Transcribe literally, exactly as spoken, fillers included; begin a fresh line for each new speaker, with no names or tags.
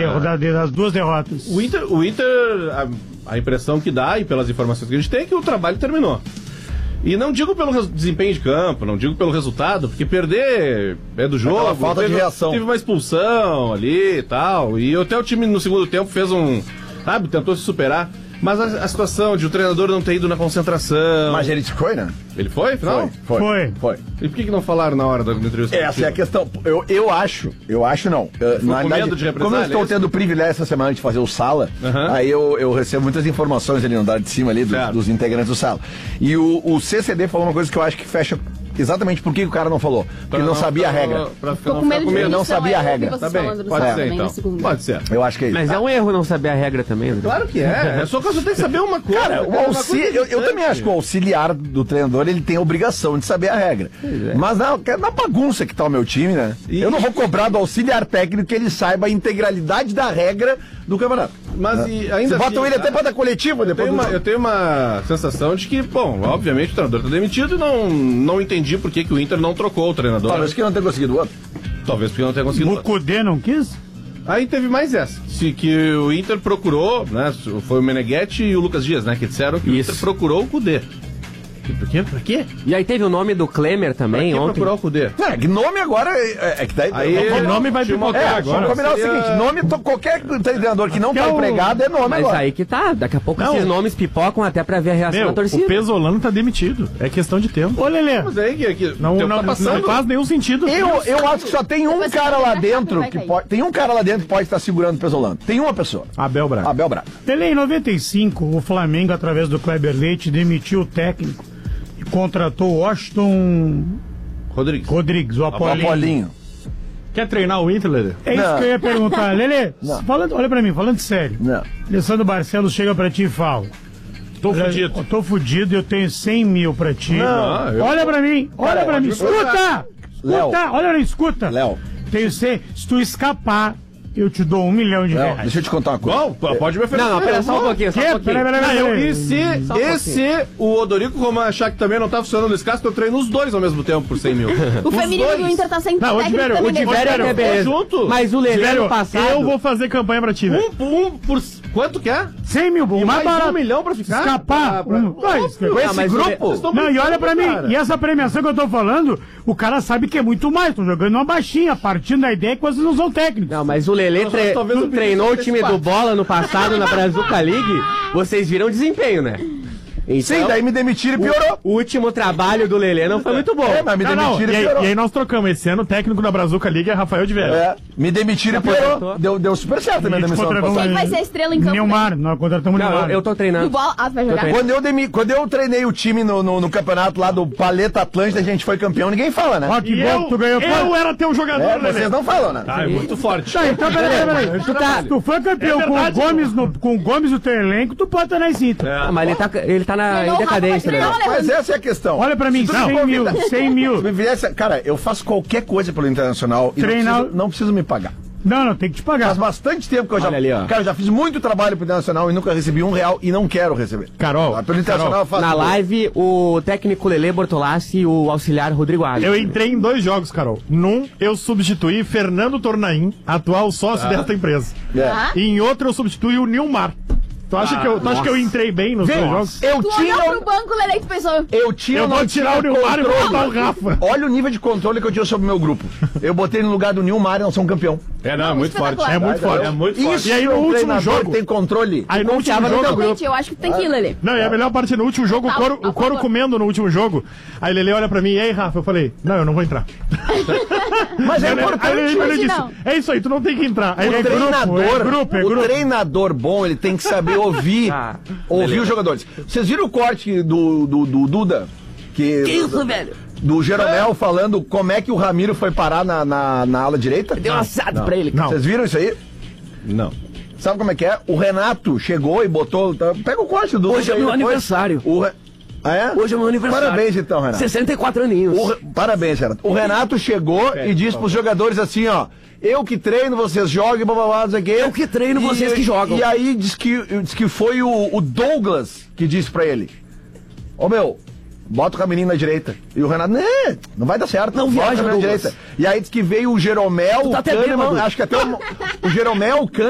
derro- da- das duas derrotas.
O Inter, o Inter a, a impressão que dá, e pelas informações que a gente tem, é que o trabalho terminou. E não digo pelo res- desempenho de campo, não digo pelo resultado, porque perder é do jogo.
Aquela falta
teve,
de reação.
Teve uma expulsão ali e tal. E até o time no segundo tempo fez um. Sabe, tentou se superar. Mas a, a situação de o treinador não ter ido na concentração.
Mas ele foi, né?
Ele foi, afinal?
Foi.
Foi.
Foi.
E por que, que não falaram na hora da entrevista?
Essa é a questão. Eu, eu acho, eu acho não. Eu,
com medo de represália,
como eu estou
é isso?
tendo o privilégio essa semana de fazer o Sala,
Aham.
aí eu, eu recebo muitas informações ali no andar de cima ali dos,
Certo.
dos integrantes do Sala. E o, o C C D falou uma coisa que eu acho que fecha exatamente por que o cara não falou. Porque ele não sabia a regra.
Pra,
Ficou
não
com medo
ficar
de
Ele não
punição,
sabia a
eu ouvi
regra.
vocês
Tá bem,
falando no
pode
sábado
ser
também,
então.
no segundo.
Pode ser.
Eu acho que é isso.
Mas é um erro não saber a regra também, André.
Claro que é. É só que você tem que saber uma coisa.
Cara, o
Uma
auxi...
coisa
eu, eu
importante.
também acho que o auxiliar do treinador ele tem a obrigação de saber a regra. Mas na, na bagunça que tá o meu time, né?
E-
Eu não vou cobrar do auxiliar técnico que ele saiba a integralidade da regra do campeonato.
Mas e ainda
Você
assim,
botam ele até pra dar coletiva
eu
depois
tenho,
do
uma,
jogo.
eu tenho uma sensação de que, bom, obviamente o treinador tá demitido e não, não entendi por que, que o Inter não trocou o treinador.
Talvez que não tenha conseguido outro.
Talvez porque não tenha conseguido.
O Cudê não quis?
Aí teve mais essa. Se que o Inter procurou, né? Foi o Meneghetti e o Lucas Dias, né? Que disseram que
Isso.
o Inter procurou o Cudê. E por quê? Por quê?
E aí teve o nome do Klemer
Pra
também
que
ontem.
procurar o Cudê?
É, que nome agora é, é que daí.
Aí,
é,
O nome vai
tinha uma-
pipocar
é,
agora.
vamos combinar
Seria-
o seguinte: nome, to- qualquer treinador que não
Que
tá
é o-
empregado é nome
Mas
agora.
aí que tá, daqui a pouco
Não.
esses nomes pipocam até pra ver a reação
Meu,
da torcida.
o Pesolano tá demitido. É questão de tempo.
Ô, Lelê,
Mas aí que, que
Não,
o tempo
não,
tá passando.
não faz nenhum sentido.
Eu, eu acho que só tem um
Depois você
cara
vai
lá
achar que
dentro
vai
que
cair.
pode. Tem um cara lá dentro que pode estar segurando o Pesolano. Tem uma pessoa.
Abel Braga.
Abel Braga.
Lelê, em noventa e cinco, o Flamengo, através do Kleber Leite, demitiu o técnico e contratou o Washington
Rodrigues.
Rodrigues, o
O
Apolinho.
Apolinho.
Quer treinar o Inter, Lelê?
É isso
Não.
que eu ia perguntar. Lelê,
Não.
falando, olha pra mim, falando sério.
Não.
Alessandro Barcelos chega pra ti e fala:
Tô
Olha,
fudido.
Eu tô fudido e eu tenho cem mil pra ti.
Não, eu-
Olha pra mim, olha
Cara,
pra mim,
pode-
escuta!
Léo.
Escuta, olha pra mim, escuta.
Léo.
Tenho cem, se tu escapar, eu te dou um milhão de
Léo,
reais.
deixa eu te contar uma coisa.
Bom, p- pode me oferecer.
Não, não, pera só um pouquinho, só um
Que?
pouquinho.
Peraí, peraí,
Ah,
peraí.
eu, e se,
Só um
e se o Odorico Roman achar que também não tá funcionando o escasso, eu treino os dois ao mesmo tempo por cem mil.
O feminino do Inter tá sem
Não, ô,
técnico
Tiverio,
também,
ô,
né?
Tiverio,
Tiverio até beleza.
junto.
Mas o Lelê
Tiverio,
no passado...
Eu vou fazer campanha pra ti, velho.
Um, um por... Quanto que é?
cem mil, o
E
mais
mais
barato.
um milhão pra ficar?
Escapar.
Ah, pra-
Um- Vai,
Óbvio.
com esse
Ah, mas o
grupo.
Le-
Vocês tão
Não, e olha
brincando,
pra mim,
cara.
e essa premiação que eu tô falando, o cara sabe que é muito mais. Tô jogando uma baixinha, partindo da ideia que vocês não são técnicos.
Não, mas o Lelê
Nós-
tre-
talvez eu pedisse
treinou o
desse
time do
parte.
Bola no passado na Brazuca League. Vocês viram o desempenho, né? Então,
Sim, daí me demitiram e piorou.
o último trabalho do Lelê não foi muito bom.
É, mas me
Não, não,
demitiram
e,
e
aí,
piorou.
e aí nós trocamos. Esse ano o técnico da Brazuca Liga é Rafael de Vera.
É, me demitiram e
Se aposentou.
piorou. Deu, deu super certo a minha
E te
demissão. ano
contratamos-
passado.
Quem vai ser a estrela em campo?
Neymar, nós contratamos o
Não,
Neymar.
eu, eu tô
Do
treinando.
bola, ah, tu vai jogar?
treinando.
Quando eu, demi... Quando eu treinei o time no, no, no campeonato lá do Paleta Atlântida, a gente foi campeão, ninguém fala, né?
Ó, que
E
bom
eu,
que tu ganhou.
eu era teu jogador,
É,
Lelê.
vocês não falam, né?
Ah, é muito forte.
Tá, então peraí, peraí, peraí. Tu, tá, tu foi campeão
É verdade,
com, o Gomes no, com o Gomes no teu elenco, tu pode estar na Inter.
Ah, mas ele tá, ele tá na
Treinou
em
o Rafa,
decadência,
vai
né?
treinar o
Mas essa é a questão.
Olha pra mim,
Se tu me
cem mil,
convida-
cem
Se
mil.
me viesse, cara, eu faço qualquer coisa pelo Internacional e não
Treinar-
preciso, não preciso me pagar.
Não, não, tem que te pagar.
Faz bastante tempo que eu já,
Olha ali, ó.
cara, eu já fiz muito trabalho pro Internacional e nunca recebi um real e não quero receber.
Carol,
Pelo Internacional eu faço
Na
tudo.
live, o técnico Lelê Bortolassi e o auxiliar Rodrigo Alves.
eu entrei em dois jogos, Carol. Num, eu substituí Fernando Tornaim, atual sócio desta empresa.
É.
Ah?
E em outro, eu substituí o Nilmar. Tu acha, que, eu, tu acha que eu entrei bem nos dois jogos?
Eu
Tu
tinha,
olhou pro banco, Lelê, e tu pensou...
eu tinha,
Eu
não
vou tirar o
tinha
Nilmar e vou
controle.
botar o Rafa.
Olha o nível de controle que eu tinha sobre o meu grupo. Eu botei no lugar do Nilmar e não sou um campeão.
É, não, é muito forte.
espetacular.
É muito forte.
É muito forte.
Isso
E aí, no
que um
último
treinador
jogo-
tem controle.
Aí no último
confiava no
jogo...
teu grupo.
Gente, eu acho que tem que ir, Lelê.
Não, e a melhor parte no último jogo, o
Total,
Coro,
a
o Coro
favor.
comendo no último jogo. Aí Lele olha pra mim, e aí, Rafa? Eu falei, não, eu não vou entrar.
Mas é
Aí ele-
importante.
aí ele, ele
Hoje
disse,
não.
é isso aí, tu não tem que entrar. Aí
O
ele é grupo,
treinador,
é grupo, é
o
grupo.
treinador bom, ele tem que saber ouvir,
Ah,
ouvir os jogadores. Vocês viram o corte do, do, do Duda? Que,
Que isso, velho?
Do Jeromel falando como é que o Ramiro foi parar na, na, na ala direita?
Deu um assado pra ele.
Não.
Vocês viram isso aí?
Não.
Sabe como é que é? O Renato chegou e botou. tá, Pega o corte do
Hoje
Duda
é
aí
meu
depois.
aniversário.
O Re- Ah, é?
Hoje é meu aniversário.
Parabéns então, Renato.
sessenta e quatro aninhos.
O Re- Parabéns, Renato. O Renato chegou e disse pros jogadores assim, ó. Eu que treino, vocês jogam, blá blá blá, não sei o quê.
Eu que treino,
E-
vocês que jogam.
E aí diz que, diz que foi o, o Douglas que disse pra ele: Ô meu, bota o Camininho na direita. E o Renato, né, não vai dar certo.
Não
bota o
viaja,
Camininho na
Douglas.
direita. E aí diz que veio o Jeromel,
Tu tá
o
até
Kahneman,
bêbado.
acho que até o, o Jeromel, o Kahneman,